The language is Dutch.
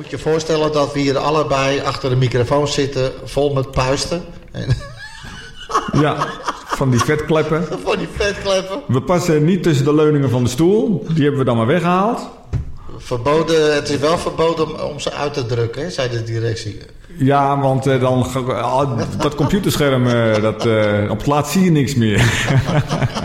moet je voorstellen dat we hier allebei achter de microfoon zitten, vol met puisten. Ja, van die vetkleppen. Van die vetkleppen. We passen niet tussen de leuningen van de stoel. Die hebben we dan maar weggehaald. Verboden, het is wel verboden om ze uit te drukken, hè, zei de directie. Ja, want dan dat computerscherm, op het laatst zie je niks meer.